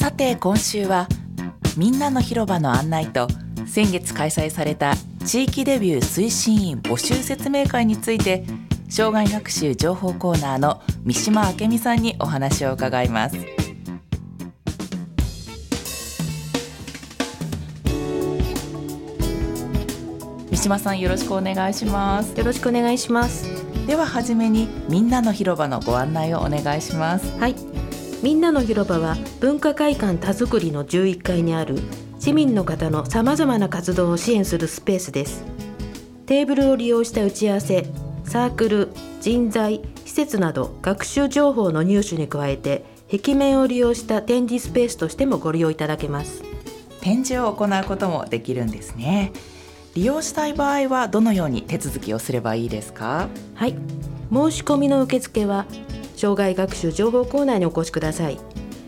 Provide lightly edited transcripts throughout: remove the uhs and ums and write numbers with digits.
さて今週はみんなの広場の案内と先月開催された地域デビュー推進員募集説明会について障害学習情報コーナーの三島明美さんにお話を伺います。三島さん、よろしくお願いします。 よろしくお願いします。 でははじめにみんなの広場のご案内をお願いします。 はい、みんなの広場は文化会館田作りの11階にある市民の方のさまざまな活動を支援するスペースです。テーブルを利用した打ち合わせ、サークル、人材、施設など学習情報の入手に加えて壁面を利用した展示スペースとしてもご利用いただけます。 展示を行うこともできるんですね。利用したい場合はどのように手続きをすればいいですか？ はい、申し込みの受付は障害学習情報コーナーにお越しください。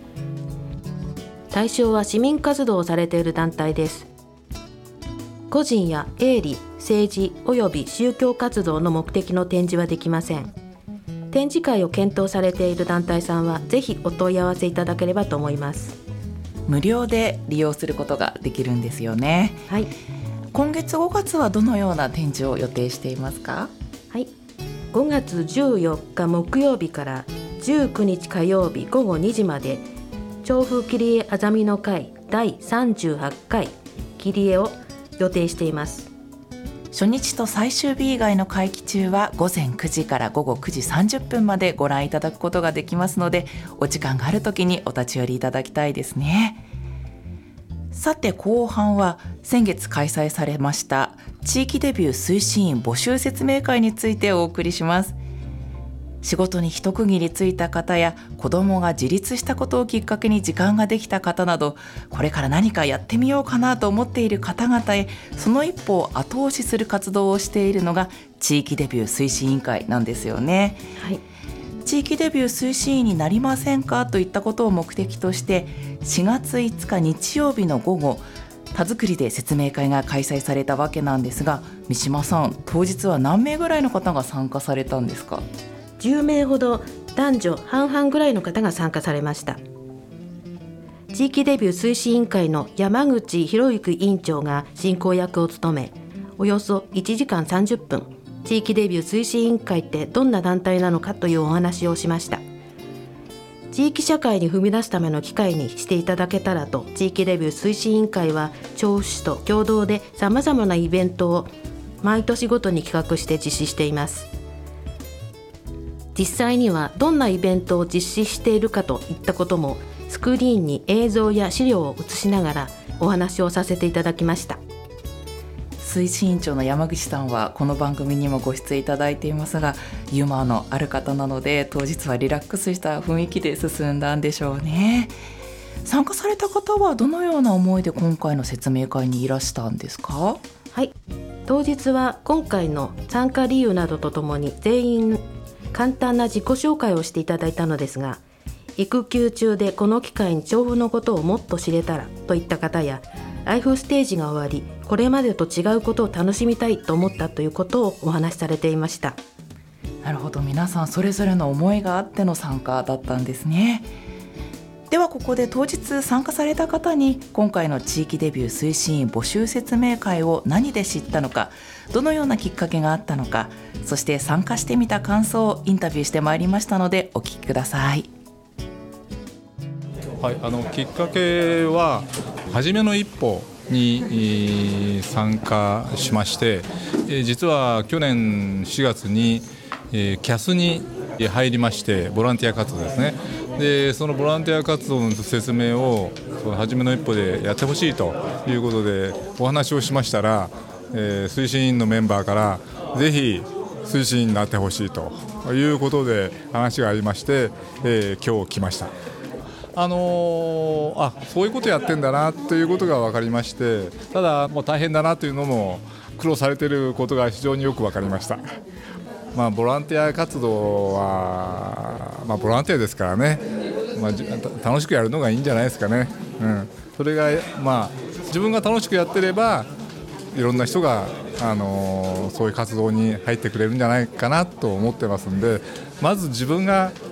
対象は市民活動をされている団体です。個人や営利、政治および宗教活動の目的の展示はできません。展示会を検討されている団体さんはぜひお問い合わせいただければと思います。 無料で利用することができるんですよね。 はい、 今月5月はどのような展示を予定していますか？ はい、5月14日木曜日から19日火曜日午後2時まで調布切り絵あざみの会第38回切り絵を予定しています。 初日と最終日以外の会期中は午前9時から午後9時30分までご覧いただくことができますので、お時間があるときにお立ち寄りいただきたいですね。さて後半は先月開催されました地域デビュー推進員募集説明会についてお送りします。仕事に一区切りついた方や子どもが自立したことをきっかけに時間ができた方など、これから何かやってみようかなと思っている方々へその一歩を後押しする活動をしているのが地域デビュー推進委員会なんですよね。 はい、 地域デビュー推進員になりませんかといったことを目的として4月5日日曜日の午後、田作りで説明会が開催されたわけなんですが、三島さん、当日は何名ぐらいの方が参加されたんですか 10名ほど男女半々ぐらいの方が参加されました。地域デビュー推進委員会の山口博之委員長が進行役を務め、およそ1時間30分地域デビュー推進委員会ってどんな団体なのかというお話をしました。地域社会に踏み出すための機会にしていただけたらと、地域デビュー推進委員会は調布市と共同でさまざまなイベントを毎年ごとに企画して実施しています。実際にはどんなイベントを実施しているかといったこともスクリーンに映像や資料を映しながらお話をさせていただきました。 推進委員長の山口さんはこの番組にもご出演いただいていますが、ユーモアのある方なので当日はリラックスした雰囲気で進んだんでしょうね。参加された方はどのような思いで今回の説明会にいらしたんですか？ はい、当日は今回の参加理由などとともに全員簡単な自己紹介をしていただいたのですが、育休中でこの機会に調布のことをもっと知れたらといった方や、ライフステージが終わりこれまでと違うことを楽しみたいと思ったということをお話しされていました。 なるほど、皆さんそれぞれの思いがあっての参加だったんですね。ではここで当日参加された方に今回の地域デビュー推進員募集説明会を何で知ったのか、どのようなきっかけがあったのか、そして参加してみた感想をインタビューしてまいりましたのでお聞きください。 はい、きっかけは初めの一歩に参加しまして、実は去年4月にCAS に入りまして、ボランティア活動ですね。でそのボランティア活動の説明をその初めの一歩でやってほしいということでお話をしましたら、推進員のメンバーからぜひ推進員になってほしいということで話がありまして、今日来ました。そういうことやってんだなということが分かりまして、ただもう大変だなというのも苦労されていることが非常によく分かりました。ボランティア活動は、ボランティアですからね、楽しくやるのがいいんじゃないですかね。それが、自分が楽しくやってればいろんな人が、そういう活動に入ってくれるんじゃないかなと思ってますんで、まず自分が